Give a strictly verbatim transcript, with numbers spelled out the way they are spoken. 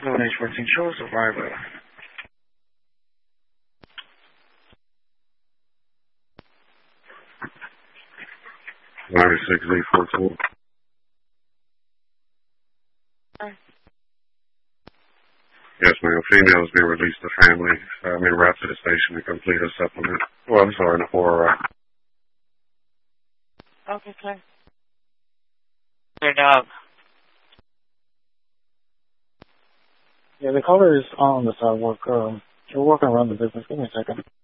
Zone H fourteen, show us arrival. ninety-six Z fourteen. Yes, ma'am. Female is being released to family. Uh, I'm en route to the station to complete a supplement. Well, I'm sorry, for uh, Okay, sir. Your dog. Yeah, the caller is on the sidewalk. Um, we're walking around the business. Give me a second.